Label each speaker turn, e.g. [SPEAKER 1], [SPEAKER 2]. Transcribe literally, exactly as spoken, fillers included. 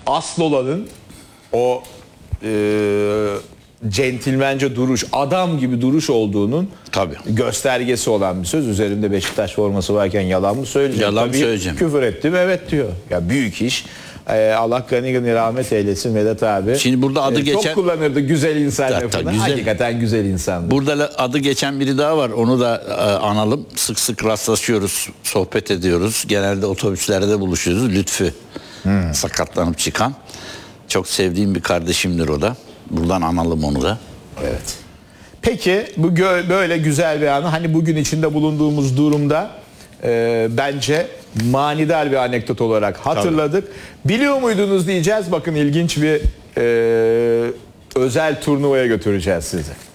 [SPEAKER 1] Aslola'nın o e, centilmence duruş, adam gibi duruş olduğunun
[SPEAKER 2] Tabii.
[SPEAKER 1] göstergesi olan bir söz. Üzerinde Beşiktaş forması varken yalan mı söyleyeceğim?
[SPEAKER 2] Yalan mı
[SPEAKER 1] Tabii
[SPEAKER 2] söyleyeceğim?
[SPEAKER 1] Küfür ettim, evet diyor. Ya büyük iş. Ee, Allah gani gani rahmet eylesin Vedat abi.
[SPEAKER 2] Şimdi burada adı
[SPEAKER 1] Ee,
[SPEAKER 2] geçen-
[SPEAKER 1] Çok kullanırdı güzel insan
[SPEAKER 2] Ya,
[SPEAKER 1] lafını.
[SPEAKER 2] tabii, güzel.
[SPEAKER 1] Hakikaten güzel insandı.
[SPEAKER 2] Burada adı geçen biri daha var. Onu da e, analım. Sık sık rastlaşıyoruz, sohbet ediyoruz. Genelde otobüslerde buluşuyoruz. Lütfü.
[SPEAKER 1] Hmm.
[SPEAKER 2] Sakatlanıp çıkan. Çok sevdiğim bir kardeşimdir o da. Buradan analım onu da.
[SPEAKER 1] Evet. Peki bu gö- böyle güzel bir anı hani bugün içinde bulunduğumuz durumda e, bence manidar bir anekdot olarak hatırladık. Biliyor muydunuz diyeceğiz. Bakın ilginç bir e, özel turnuvaya götüreceğiz sizi.